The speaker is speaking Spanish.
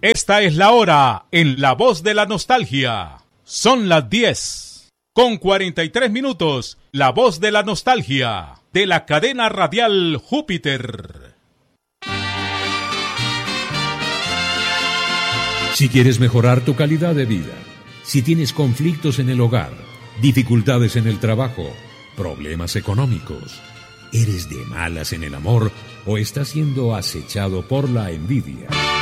Esta es la hora en La Voz de la Nostalgia. Son las 10:43. La Voz de la Nostalgia, de la cadena radial Júpiter. Si quieres mejorar tu calidad de vida, si tienes conflictos en el hogar, dificultades en el trabajo, problemas económicos, eres de malas en el amor o estás siendo acechado por la envidia,